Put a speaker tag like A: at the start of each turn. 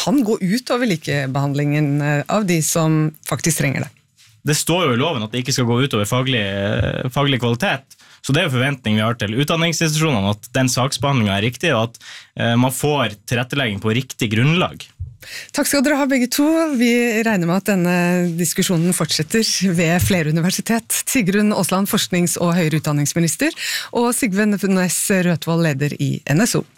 A: kan gå ut over likebehandlingen av de som faktisk trenger det.
B: Det står jo i loven at det ikke skal gå ut over faglig kvalitet, så det er jo forventning vi har til utdanningsinstitusjonene at den saksbehandlingen er riktig, og at man får tilrettelegging på riktig grunnlag.
A: Takk skal dere ha begge to. Vi regner med at denne diskusjonen fortsetter ved flere universitet. Sigrun Aasland, forsknings- og høyere utdanningsminister, og Sigve Næss Rødtvold, leder i NSO.